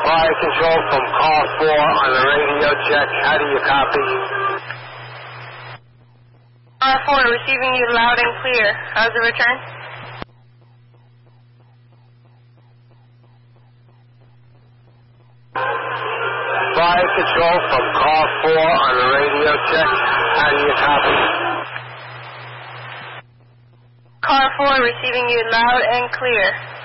Fire control from car 4 on the radio check. How do you copy? Car 4 receiving you loud and clear. How's the return? Fire control from car 4 on the radio check. How do you copy? Car 4 receiving you loud and clear.